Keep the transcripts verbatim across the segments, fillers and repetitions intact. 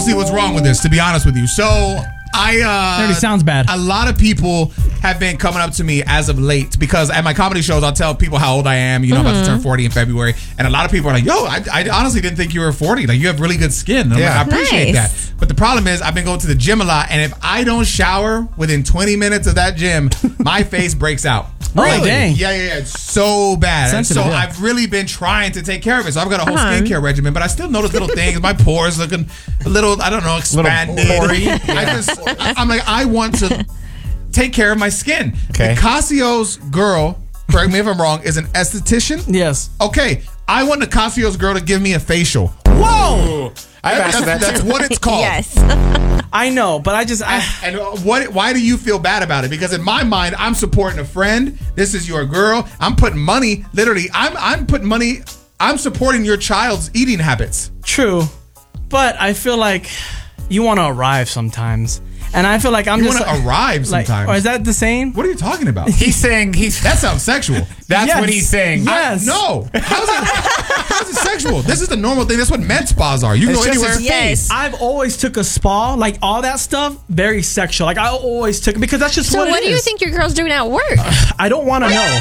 see what's wrong with this, to be honest with you. So I uh It already sounds bad. A lot of people have been coming up to me as of late because at my comedy shows I'll tell people how old I am. You know, mm-hmm. I'm about to turn forty in February, and a lot of people are like, "Yo, I, I honestly didn't think you were forty. Like, you have really good skin." And I'm yeah, like, I appreciate nice. that. But the problem is, I've been going to the gym a lot, and if I don't shower within twenty minutes of that gym, my face breaks out. Really? Oh, dang. Yeah, yeah, yeah. It's so bad. And so Sensitive, yeah. I've really been trying to take care of it. So I've got a whole Uh-huh. skincare regimen, but I still notice little things. My pores looking a little, I don't know, expanded. I just, I'm like, I want to take care of my skin. Okay. Nicasio's girl, correct me if I'm wrong, is an esthetician. Yes. Okay. I want Nicasio's girl to give me a facial. Whoa! I've asked That's, that. that's what it's called. Yes. I know, but I just I, And what? Why do you feel bad about it? Because in my mind, I'm supporting a friend. This is your girl. I'm putting money. Literally, I'm I'm putting money. I'm supporting your child's eating habits. true, but I feel like you want to arrive sometimes, and I feel like I'm You just want to arrive like, sometimes. or is that the same? What are you talking about? He's saying he's. That sounds sexual. That's Yes. what he's saying. Yes. No. How's it, how's it sexual? This is the normal thing. That's what med spas are. You can It's go just anywhere. his Yes. I've always took a spa, like all that stuff, very sexual. Like I always took because that's just So what, what it do you is. think your girl's doing at work? I don't want to know.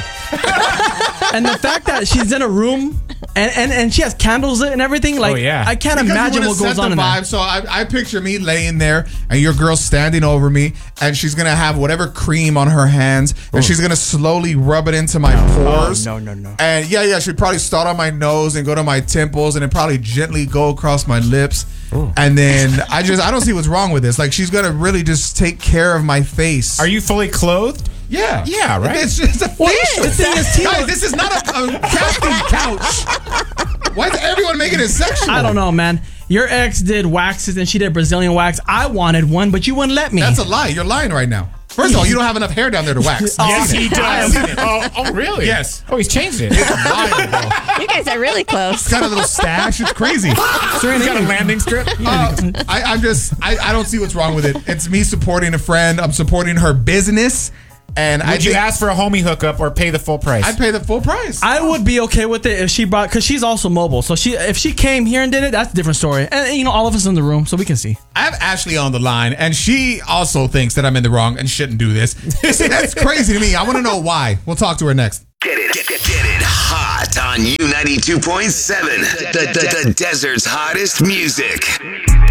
And the fact that she's in a room and, and, and she has candles lit and everything, like Oh, yeah. I can't Because you imagine wanna what goes set on the in vibe. there. So I, I picture me laying there and your girl standing over me and she's going to have whatever cream on her hands and she's going to slowly rub it into my pores. no, no, no. And yeah, yeah, she'd probably start on my nose and go to my temples and then probably gently go across my lips. And then I just, I don't see what's wrong with this. Like, she's going to really just take care of my face. Are you fully clothed? Yeah. Yeah, right? It's just a facial. the thing is, Tino- Guys, this is not a, a casting couch. Why is everyone making it sexual? I don't know, man. Your ex did waxes and she did Brazilian wax. I wanted one, but you wouldn't let me. That's a lie. You're lying right now. First of all, you don't have enough hair down there to wax. Yes, I've seen he it. I've does. seen it. oh, oh, really? Yes. Oh, he's changed it. Lying, bro. You guys are really close. Got a little stash. It's crazy. He's got a landing strip. Uh, I, I'm just, I, I don't see what's wrong with it. It's me supporting a friend. I'm supporting her business. And I Would you think ask for a homie hookup or pay the full price? I'd pay the full price. I would be okay with it if she brought, because she's also mobile. So she, if she came here and did it, that's a different story. And you know, all of us in the room, so we can see. I have Ashley on the line, and she also thinks that I'm in the wrong and shouldn't do this. See, that's crazy to me. I want to know why. We'll talk to her next. Get it, get, get, get it hot on U ninety-two point seven, the, the, the desert's hottest music.